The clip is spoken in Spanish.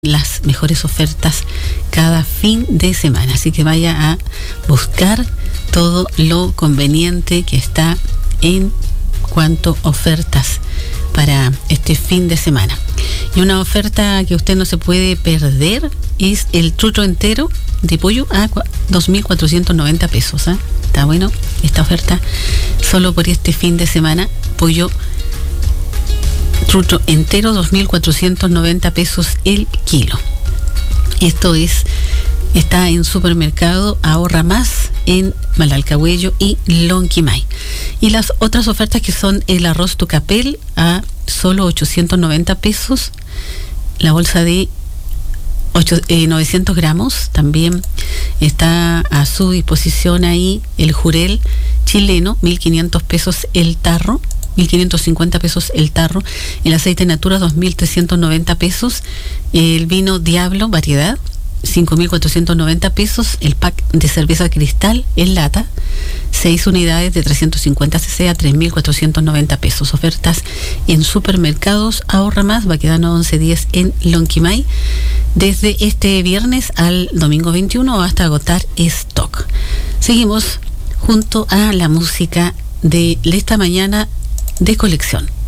las mejores ofertas cada fin de semana, así que vaya a buscar todo lo conveniente que está en cuanto a ofertas para este fin de semana. Y una oferta que usted no se puede perder es el chucho entero de pollo a 2.490 pesos. Está bueno esta oferta solo por este fin de semana. Pollo trucho entero, 2.490 pesos el kilo. Esto está en Supermercado Ahorra Más en Malalcahuello y Lonquimay. Y las otras ofertas que son el arroz tucapel a solo 890 pesos, la bolsa de 900 gramos, también está a su disposición ahí el jurel chileno, 1.500 pesos el tarro, 1.550 pesos el tarro, el aceite Natura 2.390 pesos, el vino Diablo variedad 5.490 pesos, el pack de cerveza Cristal en lata 6 unidades de 350 cc a 3.490 pesos. Ofertas en Supermercados Ahorra Más, Baquedano 1110 en Lonquimay, desde este viernes al domingo 21 hasta agotar stock. Seguimos junto a la música de esta mañana de colección.